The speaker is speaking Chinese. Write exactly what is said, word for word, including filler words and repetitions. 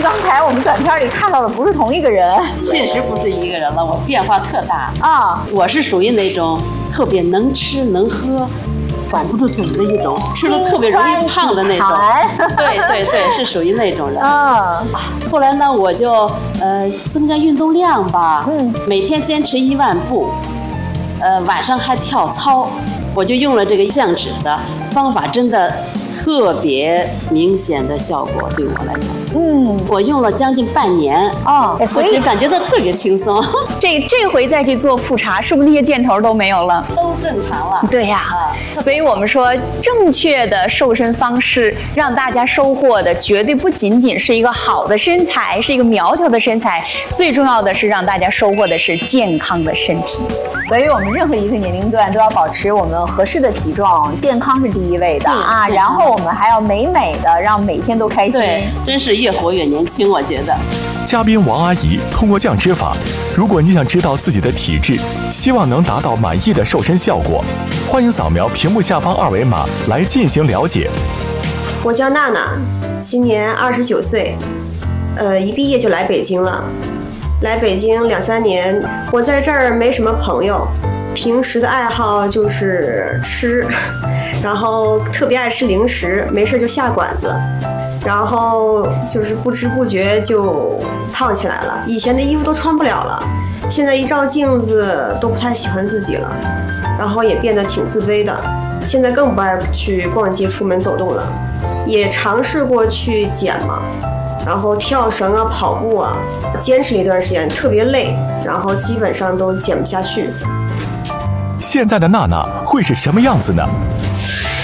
刚才我们短片里看到的不是同一个人。 确实不是一个人了，我变化特大啊！ 我是属于那种特别能吃能喝。管不住嘴的一种，吃了特别容易胖的那种。对对对，是属于那种人。 嗯。 后来呢，我就呃增加运动量吧，嗯，每天坚持一万步，呃晚上还跳操，我就用了这个降脂的方法，真的特别明显的效果，对我来讲。嗯，我用了将近半年哦，所以感觉到特别轻松。 这这回再去做复查，是不是那些箭头都没有了？ 都正常了。 对呀、啊，所以我们说正确的瘦身方式，让大家收获的绝对不仅仅是一个好的身材，是一个苗条的身材，最重要的是让大家收获的是健康的身体。 所以我们任何一个年龄段都要保持我们合适的体重，健康是第一位的啊。然后我们还要美美的，让每天都开心。 对，真是越活越年轻，我觉得。 嘉宾王阿姨通过降脂法，如果你想知道自己的体质，希望能达到满意的瘦身效果，欢迎扫描屏幕下方二维码来进行了解。 我叫娜娜，今年二十九岁，呃，一毕业就来北京了。来北京两三年，我在这儿没什么朋友，平时的爱好就是吃，然后特别爱吃零食，没事就下馆子，然后就是不知不觉就胖起来了。以前的衣服都穿不了了，现在一照镜子都不太喜欢自己了，然后也变得挺自卑的。现在更不爱去逛街、出门走动了，也尝试过去减嘛。然后跳绳啊、跑步啊，坚持了一段时间，特别累，然后基本上都减不下去。 现在的娜娜会是什么样子呢？